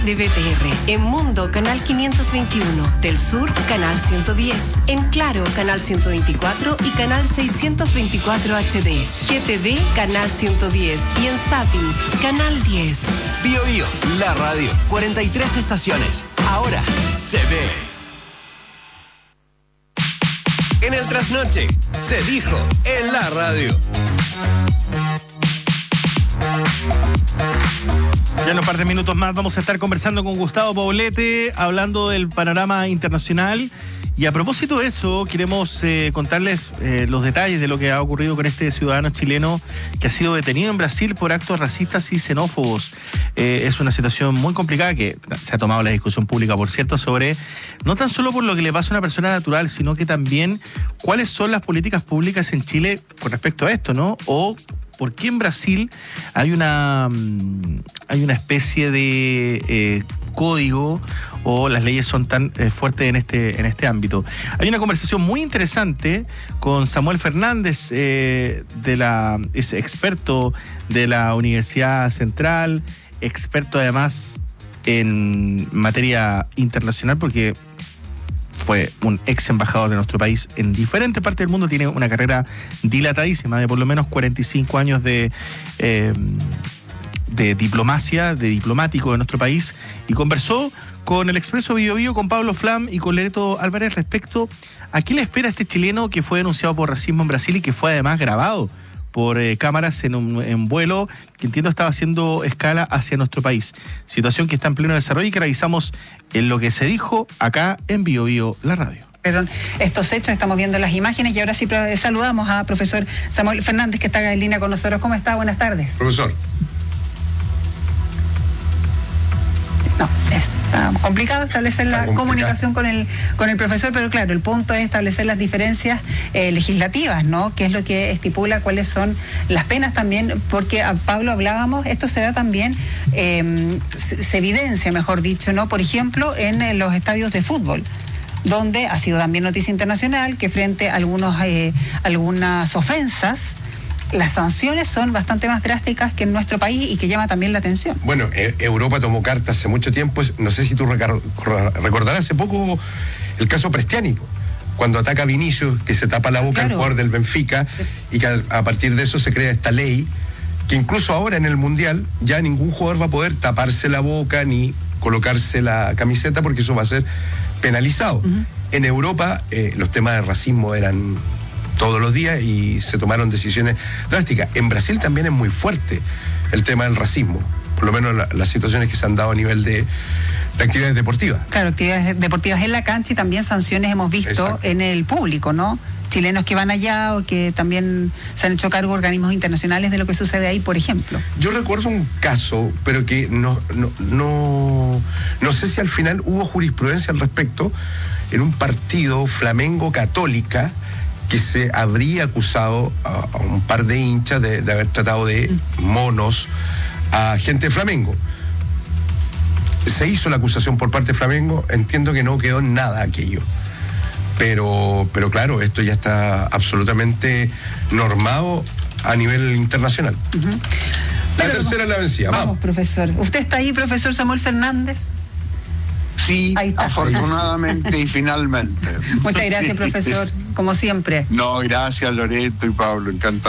de BTR, en Mundo, canal 521, del Sur, canal 110, en Claro, canal 124 y canal 624 HD, GTD, canal 110 y en Zapping, canal 10. Bio Bio, la radio, 43 estaciones, ahora se ve. En el trasnoche, se dijo en la radio. Ya en un par de minutos más vamos a estar conversando con Gustavo Poblete, hablando del panorama internacional. Y a propósito de eso, queremos contarles los detalles de lo que ha ocurrido con este ciudadano chileno que ha sido detenido en Brasil por actos racistas y xenófobos. Es una situación muy complicada que se ha tomado la discusión pública, por cierto, sobre no tan solo por lo que le pasa a una persona natural, sino que también cuáles son las políticas públicas en Chile con respecto a esto, ¿no? O por qué en Brasil hay una especie de código o las leyes son tan fuertes en este ámbito. Hay una conversación muy interesante con Samuel Fernández, es experto de la Universidad Central, experto además en materia internacional porque fue un ex embajador de nuestro país en diferentes partes del mundo, tiene una carrera dilatadísima de por lo menos 45 años de diplomacia, de diplomático de nuestro país, y conversó con el Expreso Bio Bio, con Pablo Flam y con Loreto Álvarez respecto a qué le espera a este chileno que fue denunciado por racismo en Brasil y que fue además grabado por cámaras en vuelo que entiendo estaba haciendo escala hacia nuestro país. Situación que está en pleno desarrollo y que revisamos en lo que se dijo acá en Bio Bio, la radio. Estos hechos, estamos viendo las imágenes y ahora sí saludamos a profesor Samuel Fernández, que está en línea con nosotros. ¿Cómo está? Buenas tardes. Profesor. No, es complicado establecer la comunicación con el profesor, pero claro, el punto es establecer las diferencias legislativas, ¿no? Que es lo que estipula cuáles son las penas también, porque a Pablo hablábamos, esto se da también, se evidencia, mejor dicho, ¿no? Por ejemplo, en los estadios de fútbol, donde ha sido también noticia internacional que frente a algunas ofensas, las sanciones son bastante más drásticas que en nuestro país y que llama también la atención. Bueno, Europa tomó cartas hace mucho tiempo. No sé si tú recordarás hace poco el caso Prestiani, cuando ataca a Vinicius, que se tapa la boca, claro, el jugador del Benfica, y que a partir de eso se crea esta ley que incluso ahora en el Mundial ya ningún jugador va a poder taparse la boca ni colocarse la camiseta porque eso va a ser penalizado. Uh-huh. En Europa los temas de racismo eran todos los días y se tomaron decisiones drásticas. En Brasil también es muy fuerte el tema del racismo, por lo menos las situaciones que se han dado a nivel de actividades deportivas. Claro, actividades deportivas en la cancha y también sanciones hemos visto. Exacto. En el público, ¿no? Chilenos que van allá o que también se han hecho cargo organismos internacionales de lo que sucede ahí, por ejemplo. Yo recuerdo un caso, pero que no sé si al final hubo jurisprudencia al respecto, en un partido Flamengo-Católica, que se habría acusado a un par de hinchas de haber tratado de monos a gente de Flamengo. Se hizo la acusación por parte de Flamengo, entiendo que no quedó en nada aquello. Pero claro, esto ya está absolutamente normado a nivel internacional. Uh-huh. La tercera es la vencida. Vamos, profesor. ¿Usted está ahí, profesor Samuel Fernández? Sí, afortunadamente y finalmente. Muchas gracias, profesor, como siempre. No, gracias Loreto y Pablo, encantado.